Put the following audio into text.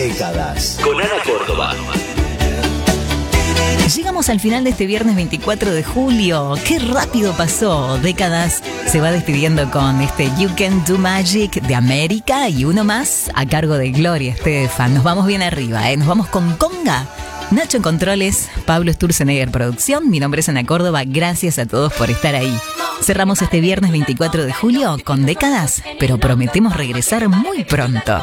Décadas con Ana Córdoba. Llegamos al final de este viernes 24 de julio. ¡Qué rápido pasó! Décadas se va despidiendo con este You Can Do Magic de América y uno más a cargo de Gloria Estefan. Nos vamos bien arriba, ¿eh? Nos vamos con Conga. Nacho en controles, Pablo Sturzenegger producción. Mi nombre es Ana Córdoba. Gracias a todos por estar ahí. Cerramos este viernes 24 de julio con Décadas, pero prometemos regresar muy pronto.